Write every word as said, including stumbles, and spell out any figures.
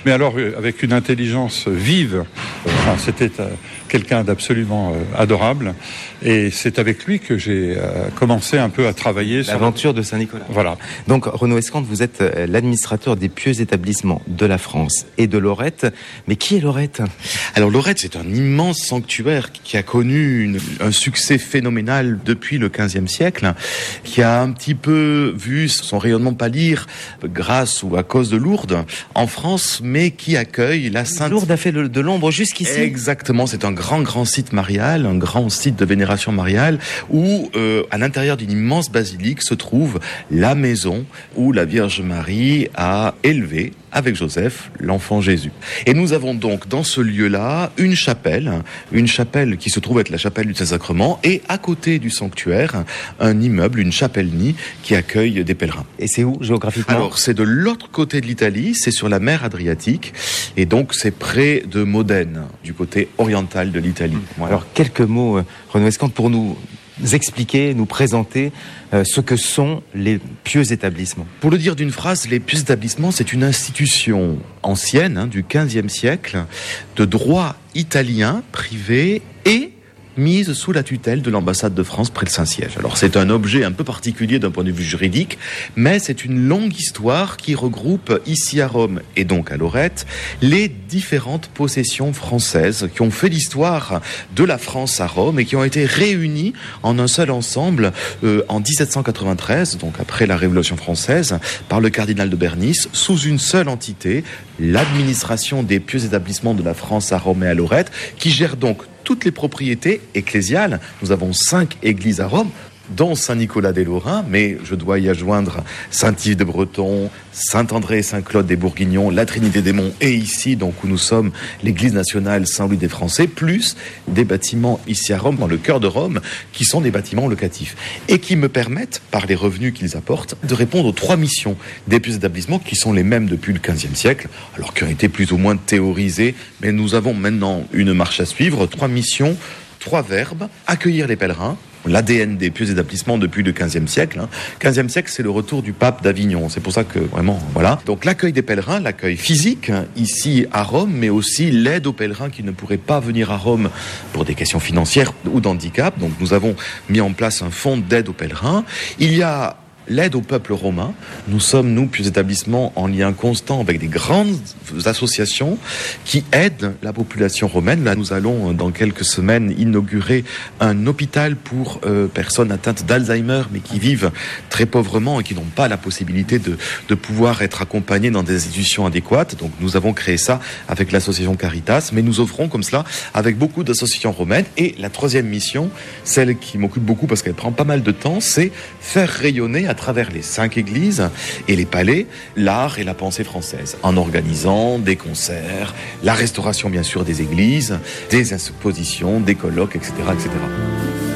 mais alors avec une intelligence vive. Enfin, c'était euh, quelqu'un d'absolument euh, adorable, et c'est avec lui que j'ai euh, commencé un peu à travailler sur l'aventure de Saint-Nicolas. Voilà. Donc Renaud Escande, vous êtes l'administrateur des pieux établissements de la France et de Lorette. Mais qui est Lorette ? Alors Lorette, c'est un immense sanctuaire qui a connu une, un succès phénoménal depuis le quinzième siècle, qui a un petit peu vu son rayonnement pâlir grâce ou à cause de Lourdes en France, mais qui accueille la Sainte... Lourdes a fait le, de l'ombre jusqu'ici. Exactement, c'est un grand grand site marial, un grand site de vénération mariale, où euh, à l'intérieur d'une immense basilique se trouve la maison où la Vierge Marie a élevé avec Joseph l'enfant Jésus. Et nous avons donc dans ce lieu-là une chapelle, une chapelle qui se trouve être la chapelle du Saint-Sacrement, et à côté du sanctuaire, un immeuble, une chapelle-nid qui accueille des pèlerins. Et c'est où géographiquement ? Alors c'est de l'autre côté de l'Italie, c'est sur la mer Adriatique, et donc c'est près de Modène, du côté oriental de l'Italie. Voilà. Alors quelques mots, Renaud Escande, pour nous expliquer, nous présenter euh, ce que sont les pieux établissements. Pour le dire d'une phrase, les pieux établissements, c'est une institution ancienne, hein, du quinzième siècle, de droit italien, privé et mise sous la tutelle de l'ambassade de France près le Saint-Siège. Alors c'est un objet un peu particulier d'un point de vue juridique, mais c'est une longue histoire qui regroupe ici à Rome et donc à Lorette les différentes possessions françaises qui ont fait l'histoire de la France à Rome et qui ont été réunies en un seul ensemble euh, en dix-sept cent quatre-vingt-treize, donc après la Révolution française, par le cardinal de Bernis, sous une seule entité, l'administration des pieux établissements de la France à Rome et à Lorette, qui gère donc toutes les propriétés ecclésiales. Nous avons cinq églises à Rome, dont Saint-Nicolas-des-Lorrains, mais je dois y adjoindre Saint-Yves de Breton, Saint-André et Saint-Claude des Bourguignons, la Trinité des Monts, et ici, donc, où nous sommes, l'église nationale Saint-Louis des Français, plus des bâtiments ici à Rome, dans le cœur de Rome, qui sont des bâtiments locatifs, et qui me permettent, par les revenus qu'ils apportent, de répondre aux trois missions des pieux établissements, qui sont les mêmes depuis le quinzième siècle, alors qui ont été plus ou moins théorisées, mais nous avons maintenant une marche à suivre, trois missions, trois verbes: accueillir les pèlerins, l'A D N des pieux établissements depuis le quinzième siècle. Hein. quinzième siècle, c'est le retour du pape d'Avignon. C'est pour ça que, vraiment, voilà. Donc, l'accueil des pèlerins, l'accueil physique, hein, ici à Rome, mais aussi l'aide aux pèlerins qui ne pourraient pas venir à Rome pour des questions financières ou d'handicap. Donc, nous avons mis en place un fonds d'aide aux pèlerins. Il y a l'aide au peuple romain. Nous sommes, nous, pieux établissements, en lien constant avec des grandes associations qui aident la population romaine. Là, nous allons, dans quelques semaines, inaugurer un hôpital pour euh, personnes atteintes d'Alzheimer, mais qui vivent très pauvrement et qui n'ont pas la possibilité de, de pouvoir être accompagnés dans des institutions adéquates. Donc, nous avons créé ça avec l'association Caritas, mais nous offrons comme cela avec beaucoup d'associations romaines. Et la troisième mission, celle qui m'occupe beaucoup parce qu'elle prend pas mal de temps, c'est faire rayonner à travers les cinq églises et les palais, l'art et la pensée française, en organisant des concerts, la restauration bien sûr des églises, des expositions, des colloques, et cetera, et cetera.